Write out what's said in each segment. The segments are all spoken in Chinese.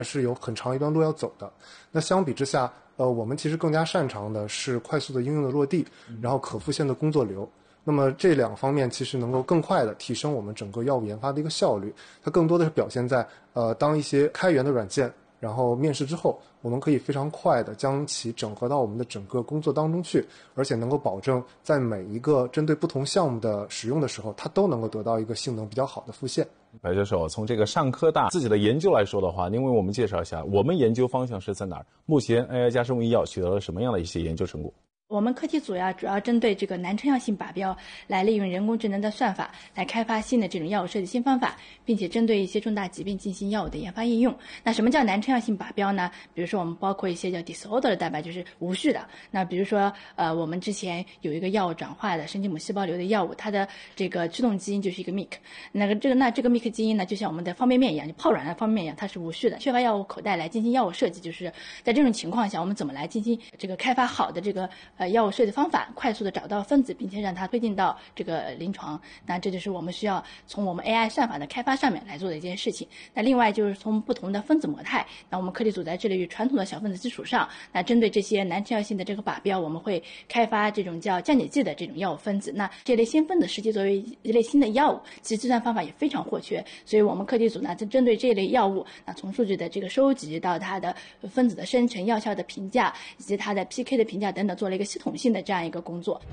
是有很长一段路要走的。那相比之下，我们其实更加擅长的是快速的应用的落地，然后可复现的工作流。那么这两方面其实能够更快的提升我们整个药物研发的一个效率。它更多的是表现在当一些开源的软件然后面试之后，我们可以非常快的将其整合到我们的整个工作当中去，而且能够保证在每一个针对不同项目的使用的时候，它都能够得到一个性能比较好的复现。 白教授，从这个上科大自己的研究来说的话，您为我们介绍一下，我们研究方向是在哪儿？目前 AI 加生物医药取得了什么样的一些研究成果？ 我们课题组主要针对这个难成药性靶标来利用人工智能的算法来开发新的这种药物设计新方法，并且针对一些重大疾病进行药物的研发应用。那什么叫难成药性靶标呢？比如说我们包括一些叫 disorder 的蛋白，就是无序的。那比如说我们之前有一个药物转化的神经母细胞瘤的药物，它的这个驱动基因就是一个 MYC。这个 MYC 基因呢，就像我们的方便面一样，就泡软的方便面一样，它是无序的。缺乏药物口袋来进行药物设计，就是在这种情况下，我们怎么来进行这个开发好的这个药物设计方法，快速的找到分子，并且让它推进到这个临床。那这就是我们需要从我们 AI 算法的开发上面来做的一件事情。那另外就是从不同的分子模态，那我们课题组在这里与传统的小分子基础上，那针对这些难成药性的这个靶标，我们会开发这种叫降解剂的这种药物分子。那这类新分子实际作为一类新的药物，其实计算方法也非常或缺，所以我们课题组呢针对这类药物，那从数据的这个收集到它的分子的生成、药效的评价以及它的 PK 的评价等等，做了一个系统性的这样一个工作。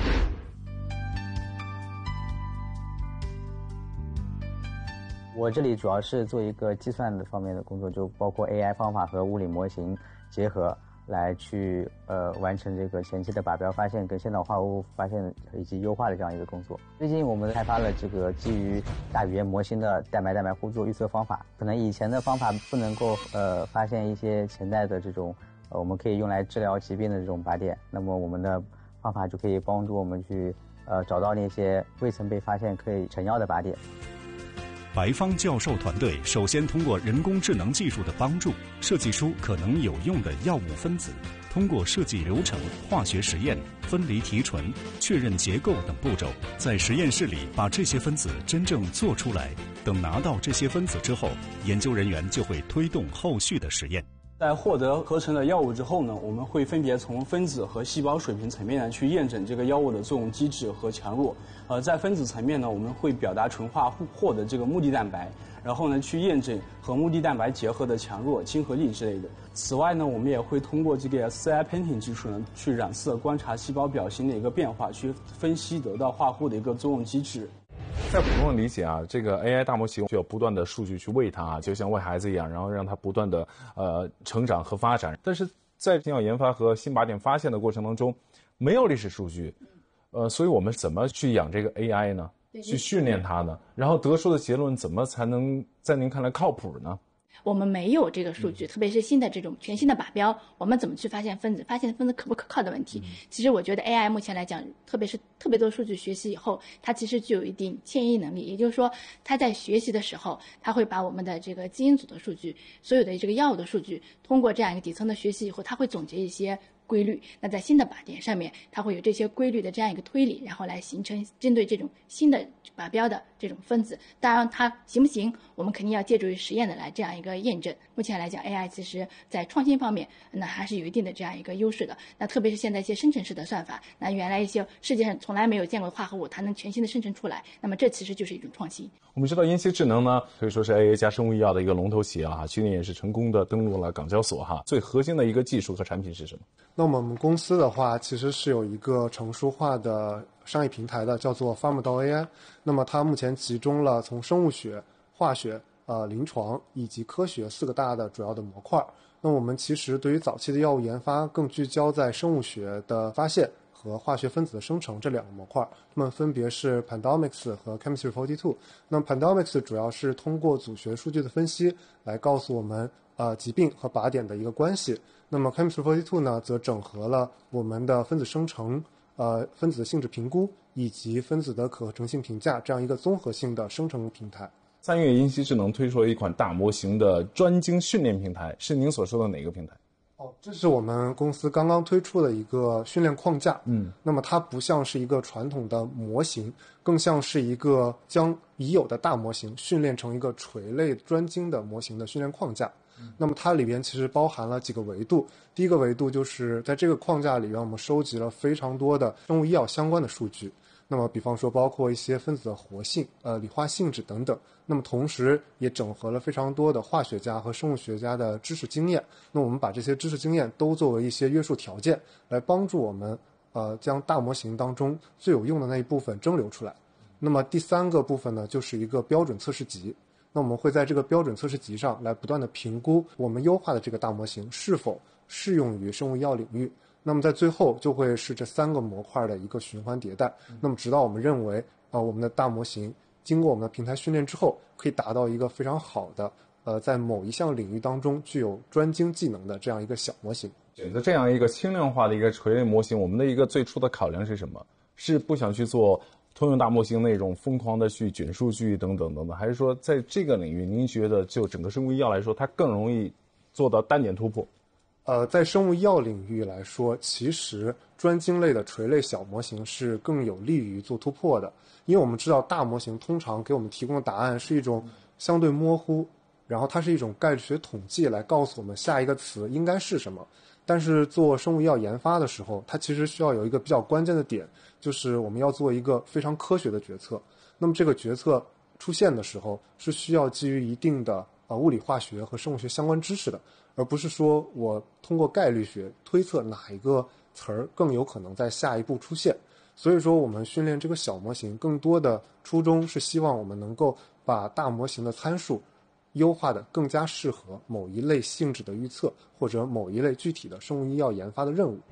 我这里主要是做一个计算的方面的工作，就包括 AI 方法和物理模型结合来去完成这个前期的靶标发现跟先导化合物发现以及优化的这样一个工作。最近我们开发了这个基于大语言模型的蛋白互助预测方法，可能以前的方法不能够发现一些潜在的这种我们可以用来治疗疾病的这种靶点，那么我们的方法就可以帮助我们去找到那些未曾被发现可以成药的靶点。 白方教授团队首先通过人工智能技术的帮助，设计出可能有用的药物分子，通过设计流程、化学实验、分离提纯、确认结构等步骤，在实验室里把这些分子真正做出来。等拿到这些分子之后，研究人员就会推动后续的实验。 在获得合成的药物之后呢，我们会分别从分子和细胞水平层面呢去验证这个药物的作用机制和强弱。在分子层面呢，我们会表达纯化获得这个目的蛋白，然后呢去验证和目的蛋白结合的强弱、亲和力之类的。此外呢，我们也会通过这个 CI painting 技术呢，去染色观察细胞表型的一个变化，去分析得到化合物的一个作用机制。 在普通的理解啊，这个 AI 大模型需要不断的数据去喂它啊，就像喂孩子一样，然后让它不断的成长和发展。但是在新药研发和新靶点发现的过程当中，没有历史数据，所以我们怎么去养这个 AI 呢？去训练它呢？然后得出的结论怎么才能在您看来靠谱呢？ 我们没有这个数据，特别是新的这种全新的靶标，我们怎么去发现分子可不可靠的问题？其实我觉得 AI 目前来讲，特别是特别多数据学习以后，它其实具有一定迁移能力，也就是说，它在学习的时候，它会把我们的这个基因组的数据，所有的这个药物的数据，通过这样一个底层的学习以后，它会总结一些规律。那在新的靶点上面，它会有这些规律的这样一个推理，然后来形成针对这种新的靶标的这种分子。当然它行不行，我们肯定要借助于实验的来这样一个验证。目前来讲 AI 其实在创新方面那还是有一定的这样一个优势的。那特别是现在一些生成式的算法，那原来一些世界上从来没有见过的化合物，它能全新的生成出来，那么这其实就是一种创新。 我们知道英熙智能呢可以说是 AI 加生物医药的一个龙头企业啊，去年也是成功的登陆了港交所哈。最核心的一个技术和产品是什么？ 那我们公司的话，其实是有一个成熟化的商业平台的，叫做 Pharma 到 AI。那么它目前集中了从生物学、化学、临床以及科学4个大的主要的模块。那我们其实对于早期的药物研发，更聚焦在生物学的发现和化学分子的生成这2个模块，它们分别是 PanDomics 和 Chemistry 42。那么 PanDomics 主要是通过组学数据的分析来告诉我们疾病和靶点的一个关系。那么 Chemistry 42呢，则整合了我们的分子生成、分子的性质评估以及分子的可合成性评价这样一个综合性的生成平台。 3月英熙智能推出了一款大模型的专精训练平台，是您所说的哪个平台？ 这是我们公司刚刚推出的一个训练框架。那么它不像是一个传统的模型，更像是一个将已有的大模型训练成一个垂类专精的模型的训练框架。 那么它里边其实包含了几个维度。第一个维度就是在这个框架里边，我们收集了非常多的生物医药相关的数据。那么比方说包括一些分子的活性、理化性质等等。那么同时也整合了非常多的化学家和生物学家的知识经验。那我们把这些知识经验都作为一些约束条件，来帮助我们将大模型当中最有用的那一部分蒸馏出来。那么第三个部分呢，就是一个标准测试集。那我们会在这个标准测试集上来不断的评估我们优化的这个大模型是否适用于生物医药领域。那么在最后就会是这3个模块的一个循环迭代。那么直到我们认为我们的大模型经过我们的平台训练之后，可以达到一个非常好的在某一项领域当中具有专精技能的这样一个小模型。 选择这样一个轻量化的一个垂类模型，我们的一个最初的考量是什么？是不想去做通用大模型那种疯狂的去卷数据等等等等，还是说在这个领域您觉得就整个生物医药来说，它更容易做到单点突破？ 在生物医药领域来说，其实专精类的垂类小模型是更有利于做突破的。因为我们知道大模型通常给我们提供的答案是一种相对模糊，然后它是一种概率学统计来告诉我们下一个词应该是什么。但是做生物医药研发的时候，它其实需要有一个比较关键的点，就是我们要做一个非常科学的决策。那么这个决策出现的时候，是需要基于一定的物理化学和生物学相关知识的，而不是说我通过概率学推测哪一个词儿更有可能在下一步出现。所以说我们训练这个小模型更多的初衷是希望我们能够把大模型的参数优化的更加适合某一类性质的预测，或者某一类具体的生物医药研发的任务。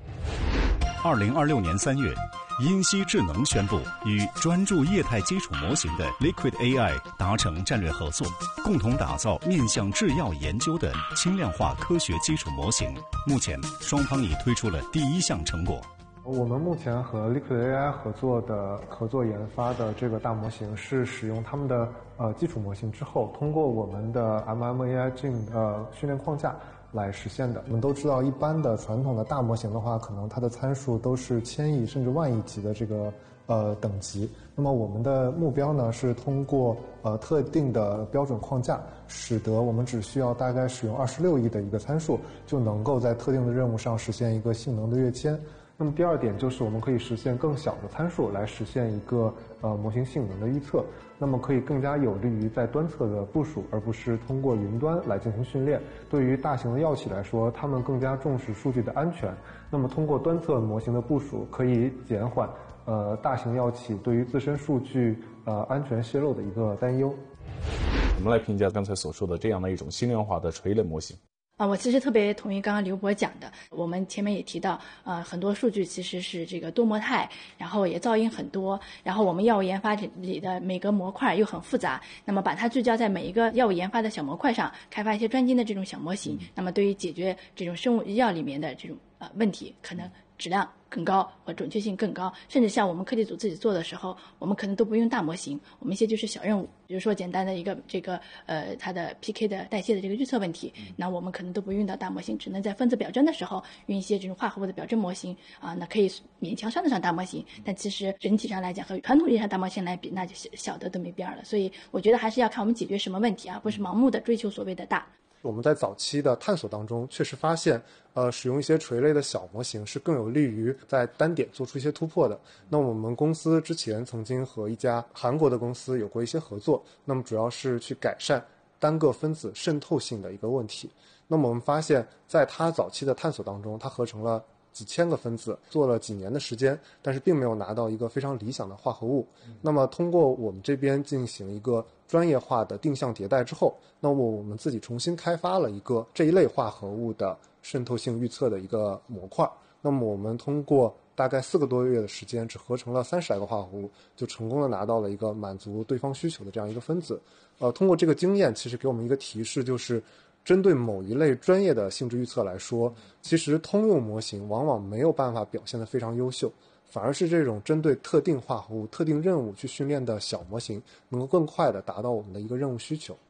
2026年3月，因烯智能宣布与专注液态基础模型的 Liquid AI 达成战略合作，共同打造面向制药研究的轻量化科学基础模型。目前，双方已推出了第1项成果。 我们目前和 Liquid AI 合作研发的这个大模型是使用他们的基础模型之后，通过我们的 MMAI 训练框架来实现的。我们都知道，一般的传统的大模型的话，可能它的参数都是千亿甚至万亿级的这个等级。那么我们的目标呢，是通过特定的标准框架，使得我们只需要大概使用26亿的一个参数，就能够在特定的任务上实现一个性能的跃迁。那么第二点就是我们可以实现更小的参数来实现一个模型性能的预测，那么可以更加有利于在端侧的部署，而不是通过云端来进行训练。对于大型的药企来说，他们更加重视数据的安全，那么通过端侧模型的部署，可以减缓大型药企对于自身数据安全泄露的一个担忧。 我们来评价刚才所说的这样的一种轻量化的垂类模型。 我其实特别同意刚刚刘博讲的，我们前面也提到，很多数据其实是这个多模态，然后也噪音很多，然后我们药物研发里的每个模块又很复杂，那么把它聚焦在每一个药物研发的小模块上，开发一些专精的这种小模型，那么对于解决这种生物医药里面的这种问题，可能质量更高和准确性更高，甚至像我们科技组自己做的时候，我们可能都不用大模型，我们一些就是小任务，比如说简单的一个它的 PK 的代谢的这个预测问题，那我们可能都不用到大模型，只能在分子表征的时候用一些这种化合物的表征模型那可以勉强算得上大模型，但其实整体上来讲和传统意义上大模型来比，那就小的都没边了。所以我觉得还是要看我们解决什么问题不是盲目的追求所谓的大。 我们在早期的探索当中确实发现使用一些垂类的小模型是更有利于在单点做出一些突破的。那我们公司之前曾经和一家韩国的公司有过一些合作，那么主要是去改善单个分子渗透性的一个问题。那么我们发现在它早期的探索当中，它合成了几千个分子，做了几年的时间，但是并没有拿到一个非常理想的化合物。那么通过我们这边进行一个专业化的定向迭代之后，那么我们自己重新开发了一个这一类化合物的渗透性预测的一个模块。那么我们通过大概4个多月的时间，只合成了30来个化合物，就成功的拿到了一个满足对方需求的这样一个分子。通过这个经验，其实给我们一个提示，就是针对某一类专业的性质预测来说，其实通用模型往往没有办法表现得非常优秀，反而是这种针对特定化合物、特定任务去训练的小模型，能够更快地达到我们的一个任务需求。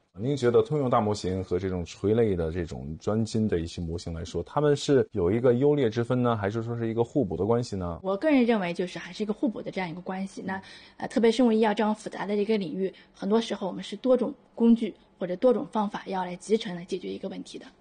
您觉得通用大模型和这种垂类的这种专精的一些模型来说，它们是有一个优劣之分呢，还是说是一个互补的关系呢？ 我个人认为就是还是一个互补的这样一个关系。那特别生物医药这样复杂的一个领域，很多时候我们是多种工具或者多种方法要来集成来解决一个问题的。